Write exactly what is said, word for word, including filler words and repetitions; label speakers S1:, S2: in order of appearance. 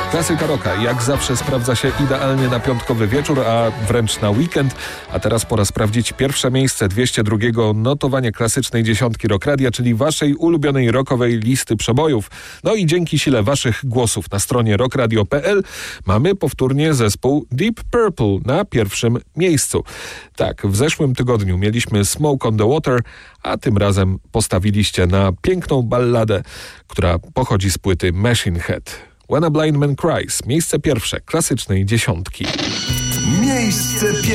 S1: Klasyka rocka jak zawsze sprawdza się idealnie na piątkowy wieczór, a wręcz na weekend. A teraz pora sprawdzić pierwsze miejsce dwieście drugiego notowania klasycznej dziesiątki Rock Radia, czyli waszej ulubionej rockowej listy przebojów. No i dzięki sile waszych głosów na stronie rock radio kropka p l mamy powtórnie zespół Deep Purple na pierwszym miejscu. Tak, w zeszłym tygodniu mieliśmy Smoke on the Water, a tym razem postawiliście na piękną balladę, która pochodzi z płyty Machine Head. When a Blind Man Cries, miejsce pierwsze klasycznej dziesiątki.
S2: Miejsce pierwsze.